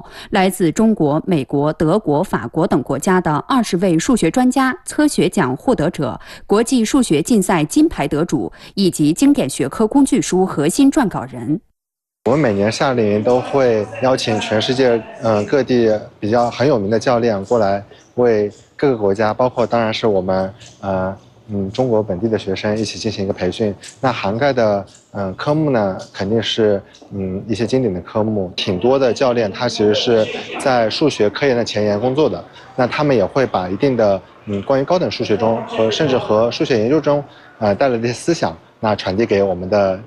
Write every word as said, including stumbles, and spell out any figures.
来自中国、美国、德国、法国等国家的二十位数学专家、策学奖获得者、国际数学竞赛金牌得主以及经典学科工具书核心撰稿人。 我们每年夏令营都会邀请全世界嗯、呃、各地比较很有名的教练过来，为各个国家，包括当然是我们呃嗯中国本地的学生一起进行一个培训。那涵盖的嗯、呃、科目呢，肯定是嗯一些经典的科目，挺多的教练他其实是在数学科研的前沿工作的，那他们也会把一定的嗯关于高等数学中和甚至和数学研究中呃带来的一些思想，那传递给我们的